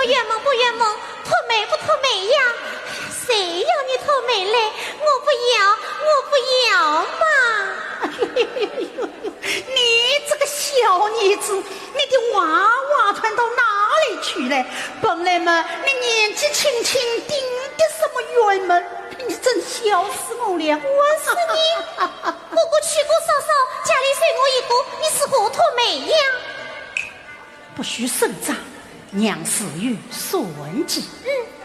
么圆梦不圆梦，托媒不托媒呀？谁要你托媒嘞？我不要嘛！ 你这个小女子，你的娃娃传到哪里去了？本来嘛，你年纪轻轻定的什么圆门？你真笑死我了！ 我是你，哥哥娶过嫂嫂，家里随我一个，你是何托媒呀？ 不许声张，娘是有所闻之。